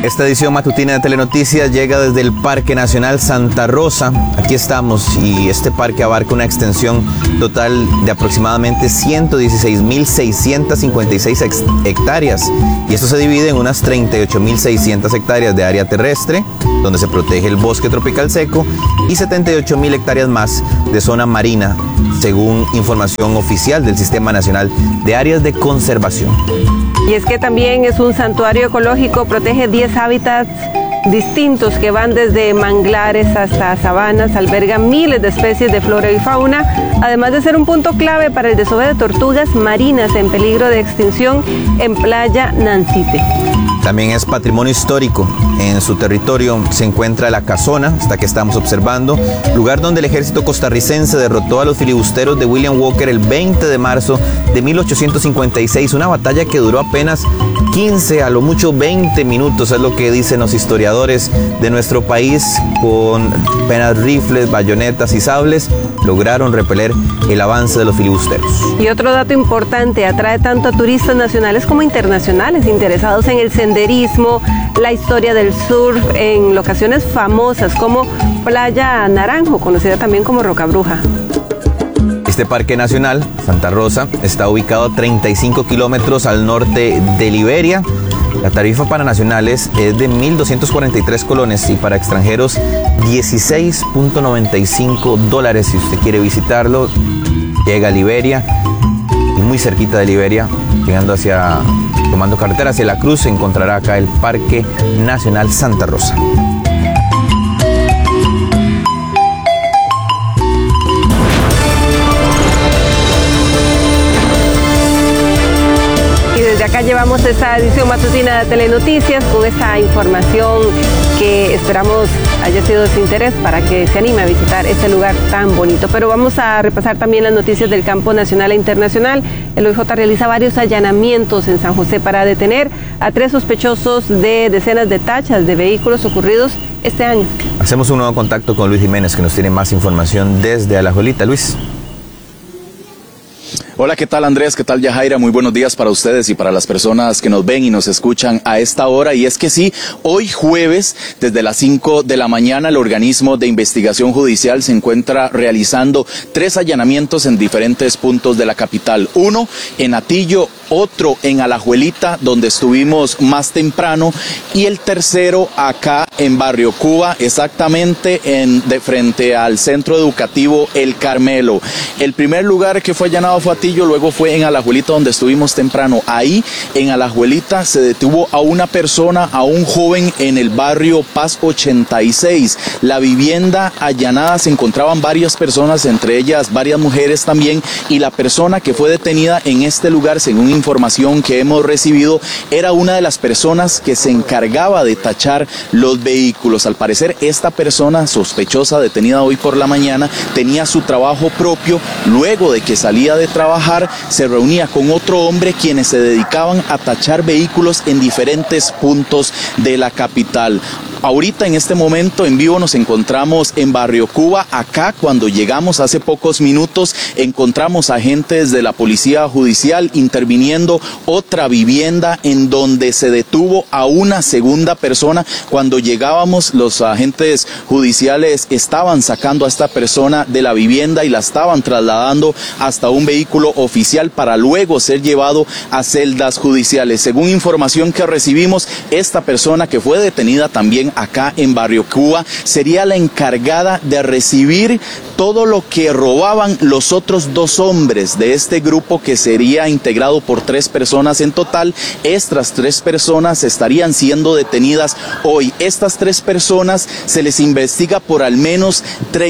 Esta edición matutina de Telenoticias llega desde el Parque Nacional Santa Rosa. Aquí estamos y este parque abarca una extensión total de aproximadamente 116.656 hectáreas. Y esto se divide en unas 38.600 hectáreas de área terrestre, donde se protege el bosque tropical seco, y 78.000 hectáreas más de zona marina, según información oficial del Sistema Nacional de Áreas de Conservación. Y es que también es un santuario ecológico, protege 10 hábitats distintos que van desde manglares hasta sabanas, albergan miles de especies de flora y fauna, además de ser un punto clave para el desove de tortugas marinas en peligro de extinción en Playa Nancite. También es patrimonio histórico. En su territorio se encuentra la Casona, esta que estamos observando, lugar donde el ejército costarricense derrotó a los filibusteros de William Walker el 20 de marzo de 1856, una batalla que duró apenas 15, a lo mucho 20 minutos, es lo que dicen los historiadores de nuestro país. Con apenas rifles, bayonetas y sables, lograron repeler el avance de los filibusteros. Y otro dato importante, atrae tanto a turistas nacionales como internacionales interesados en el senderismo, la historia del surf en locaciones famosas como Playa Naranjo, conocida también como Rocabruja. Este Parque Nacional Santa Rosa está ubicado a 35 kilómetros al norte de Liberia. La tarifa para nacionales es de 1.243 colones y para extranjeros 16.95 $. Si usted quiere visitarlo, llega a Liberia y muy cerquita de Liberia, tomando carretera hacia La Cruz, se encontrará acá el Parque Nacional Santa Rosa. Acá llevamos esta edición matutina de Telenoticias con esta información que esperamos haya sido de su interés para que se anime a visitar este lugar tan bonito. Pero vamos a repasar también las noticias del campo nacional e internacional. El OIJ realiza varios allanamientos en San José para detener a 3 sospechosos de decenas de tachas de vehículos ocurridos este año. Hacemos un nuevo contacto con Luis Jiménez, que nos tiene más información desde Alajuelita. Luis. Hola, ¿qué tal Andrés? ¿Qué tal Yajaira? Muy buenos días para ustedes y para las personas que nos ven y nos escuchan a esta hora. Y es que sí, hoy jueves, desde las 5 de la mañana, el organismo de investigación judicial se encuentra realizando 3 allanamientos en diferentes puntos de la capital. Uno en Atillo, otro en Alajuelita, donde estuvimos más temprano, y el tercero acá en Barrio Cuba, exactamente de frente al Centro Educativo El Carmelo. El primer lugar que fue allanado fue Atillo, luego fue en Alajuelita, donde estuvimos temprano. Ahí, en Alajuelita, se detuvo a una persona, a un joven en el barrio Paz 86. La vivienda allanada se encontraban varias personas, entre ellas varias mujeres también, y la persona que fue detenida en este lugar, según información que hemos recibido, era una de las personas que se encargaba de tachar los vehículos. Al parecer, esta persona sospechosa, detenida hoy por la mañana, tenía su trabajo propio. Luego de que salía de trabajar, se reunía con otro hombre quienes se dedicaban a tachar vehículos en diferentes puntos de la capital. Ahorita, en este momento, en vivo, nos encontramos en Barrio Cuba. Acá, cuando llegamos hace pocos minutos, encontramos agentes de la Policía Judicial interviniendo otra vivienda en donde se detuvo a una segunda persona. Cuando llegábamos, los agentes judiciales estaban sacando a esta persona de la vivienda y la estaban trasladando hasta un vehículo oficial para luego ser llevado a celdas judiciales. Según información que recibimos, esta persona que fue detenida también acá en Barrio Cuba sería la encargada de recibir todo lo que robaban los otros 2 hombres de este grupo, que sería integrado por 3 personas en total. Estas 3 personas estarían siendo detenidas hoy. Estas 3 personas se les investiga por al menos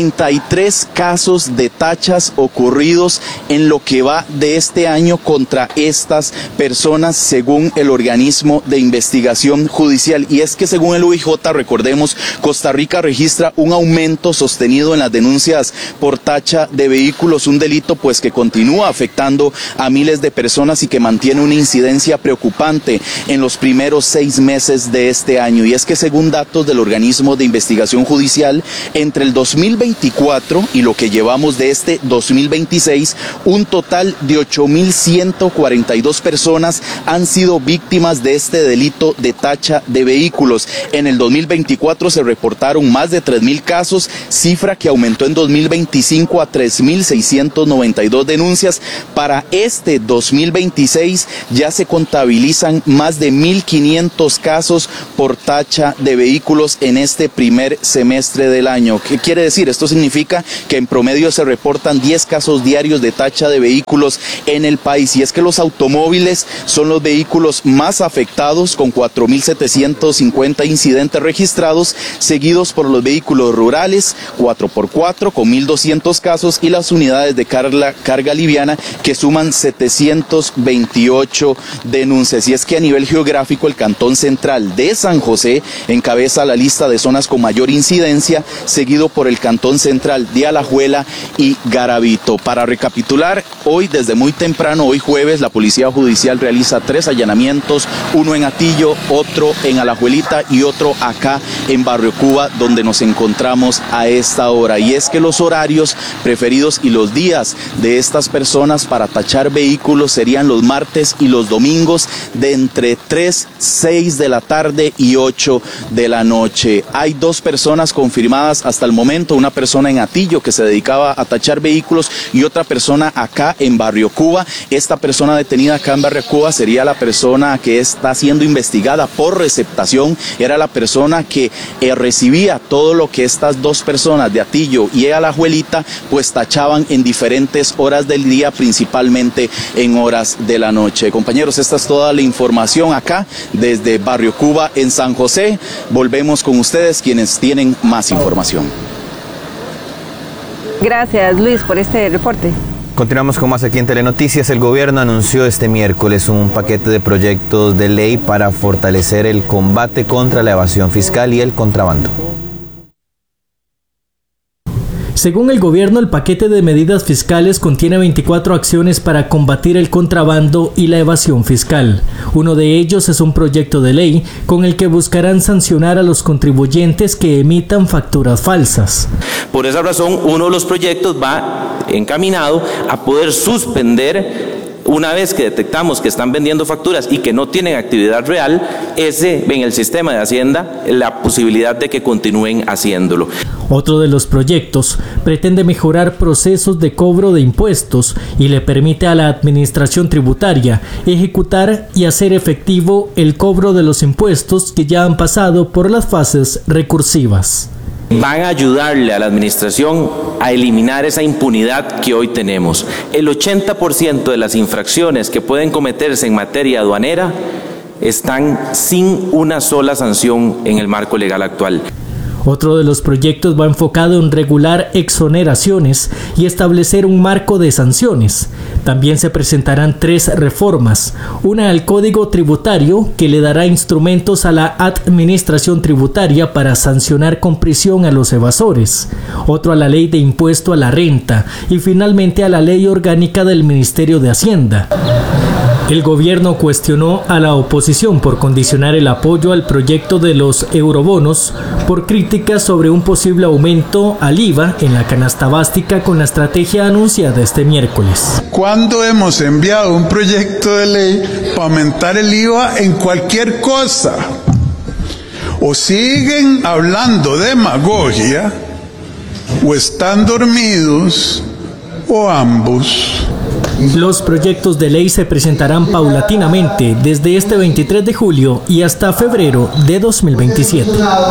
33 casos de tachas ocurridos en lo que va de este año contra estas personas, según el organismo de investigación judicial. Y es que según el OIJ recordemos, Costa Rica registra un aumento sostenido en las denuncias por tacha de vehículos, un delito pues que continúa afectando a miles de personas y que mantiene una incidencia preocupante en los primeros 6 meses de este año. Y es que según datos del organismo de investigación judicial, entre el 2024 y lo que llevamos de este 2026, un total de 8.142 personas han sido víctimas de este delito de tacha de vehículos. En el 2024 se reportaron más de 3.000 casos, cifra que aumentó en 2025 a 3.692 denuncias. Para este 2026 ya se contabilizan más de 1.500 casos por tacha de vehículos en este primer semestre del año. ¿Qué quiere decir? Esto significa que en promedio se reportan 10 casos diarios de tacha de vehículos en el país. Y es que los automóviles son los vehículos más afectados, con 4.750 incidentes registrados, seguidos por los vehículos rurales 4x4 con 1.200 casos y las unidades de carga liviana, que suman 728 denuncias. Y es que a nivel geográfico el Cantón Central de San José encabeza la lista de zonas con mayor incidencia, seguido por el Cantón Central de Alajuela y Garavito. Para recapitular, hoy desde muy temprano, hoy jueves, la Policía Judicial realiza 3 allanamientos, uno en Atillo, otro en Alajuelita y otro acá en Barrio Cuba, donde nos encontramos a esta hora. Y es que los horarios preferidos y los días de estas personas para tachar vehículos serían los martes y los domingos de entre 3, 6 de la tarde y 8 de la noche. Hay 2 personas confirmadas hasta el momento, una persona en Atillo que se dedicaba a tachar vehículos y otra persona acá en Barrio Cuba. Esta persona detenida acá en Barrio Cuba sería la persona que está siendo investigada por receptación, era la persona que recibía todo lo que estas 2 personas de Atillo y Alajuelita pues tachaban en diferentes horas del día, principalmente en horas de la noche. Compañeros, esta es toda la información acá desde Barrio Cuba en San José. Volvemos con ustedes quienes tienen más información. Gracias, Luis, por este reporte. Continuamos con más aquí en Telenoticias. El gobierno anunció este miércoles un paquete de proyectos de ley para fortalecer el combate contra la evasión fiscal y el contrabando. Según el gobierno, el paquete de medidas fiscales contiene 24 acciones para combatir el contrabando y la evasión fiscal. Uno de ellos es un proyecto de ley con el que buscarán sancionar a los contribuyentes que emitan facturas falsas. Por esa razón, uno de los proyectos va encaminado a poder suspender, una vez que detectamos que están vendiendo facturas y que no tienen actividad real, en el sistema de Hacienda, la posibilidad de que continúen haciéndolo. Otro de los proyectos pretende mejorar procesos de cobro de impuestos y le permite a la Administración Tributaria ejecutar y hacer efectivo el cobro de los impuestos que ya han pasado por las fases recursivas. Van a ayudarle a la administración a eliminar esa impunidad que hoy tenemos. El 80% de las infracciones que pueden cometerse en materia aduanera están sin una sola sanción en el marco legal actual. Otro de los proyectos va enfocado en regular exoneraciones y establecer un marco de sanciones. También se presentarán 3 reformas, una al Código Tributario que le dará instrumentos a la Administración Tributaria para sancionar con prisión a los evasores, otro a la Ley de Impuesto a la Renta y finalmente a la Ley Orgánica del Ministerio de Hacienda. El gobierno cuestionó a la oposición por condicionar el apoyo al proyecto de los eurobonos por críticas sobre un posible aumento al IVA en la canasta básica con la estrategia anunciada este miércoles. ¿Cuándo hemos enviado un proyecto de ley para aumentar el IVA en cualquier cosa? O siguen hablando demagogia, o están dormidos, o ambos. Los proyectos de ley se presentarán paulatinamente desde este 23 de julio y hasta febrero de 2027.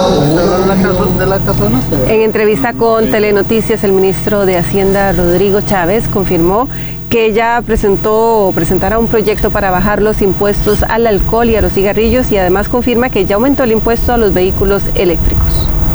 En entrevista con Telenoticias, el ministro de Hacienda, Rodrigo Chávez, confirmó que ya presentará un proyecto para bajar los impuestos al alcohol y a los cigarrillos, y además confirma que ya aumentó el impuesto a los vehículos eléctricos.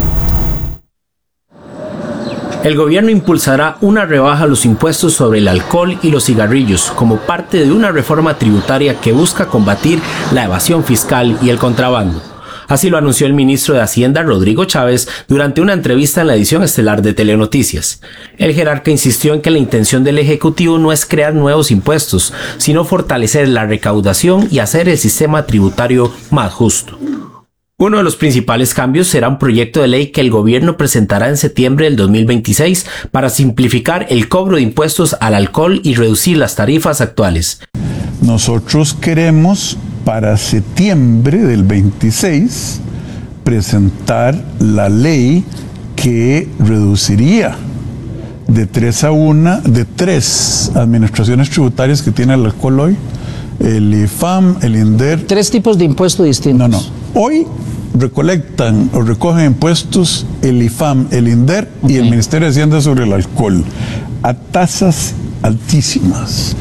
El gobierno impulsará una rebaja a los impuestos sobre el alcohol y los cigarrillos como parte de una reforma tributaria que busca combatir la evasión fiscal y el contrabando. Así lo anunció el ministro de Hacienda, Rodrigo Chávez, durante una entrevista en la edición estelar de Telenoticias. El jerarca insistió en que la intención del Ejecutivo no es crear nuevos impuestos, sino fortalecer la recaudación y hacer el sistema tributario más justo. Uno de los principales cambios será un proyecto de ley que el gobierno presentará en septiembre del 2026 para simplificar el cobro de impuestos al alcohol y reducir las tarifas actuales. Nosotros queremos para septiembre del 26 presentar la ley que reduciría de 3 a 1, de 3 administraciones tributarias que tiene el alcohol hoy, el IFAM, el INDER. 3 tipos de impuestos distintos. No. Hoy recolectan o recogen impuestos el IFAM, el INDER y el Ministerio de Hacienda sobre el alcohol a tasas altísimas.